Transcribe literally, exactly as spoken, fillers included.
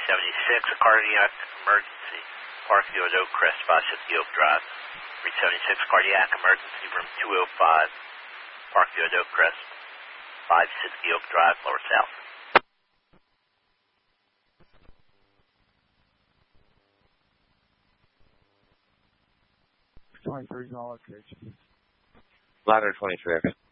seventy-six, cardiac emergency, Parkview at Oakcrest, five sixty Oak Drive. three seventy-six, cardiac emergency, room two oh five, Parkview at Oakcrest, five sixty Oak Drive, Lower South. twenty-three is on location. Ladder twenty-three.